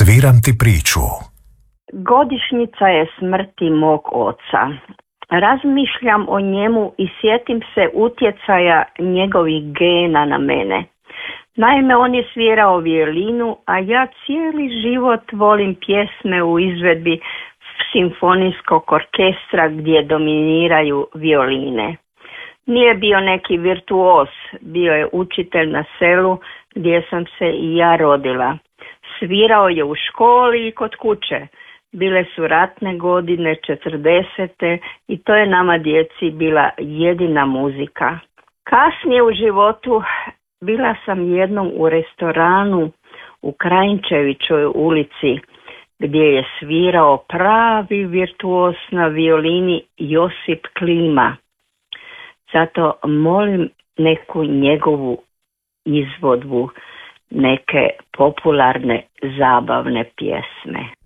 Sviram ti priču. Godišnjica je smrti mog oca. Razmišljam o njemu i sjetim se utjecaja njegovih gena na mene. Naime, on je svirao violinu, a ja cijeli život volim pjesme u izvedbi simfonijskog orkestra gdje dominiraju violine. Nije bio neki virtuos, bio je učitelj na selu gdje sam se i ja rodila. Svirao je u školi i kod kuće. Bile su ratne godine, 40. i to je nama djeci bila jedina muzika. Kasnije u životu bila sam jednom u restoranu u Krajinčevićoj ulici gdje je svirao pravi virtuos na violini Josip Klima. Zato molim neku njegovu izvodbu, neke popularne zabavne pjesme.